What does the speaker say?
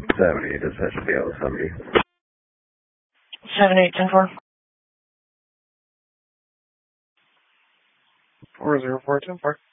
70, this has to be out 70. 7810-4. 40424.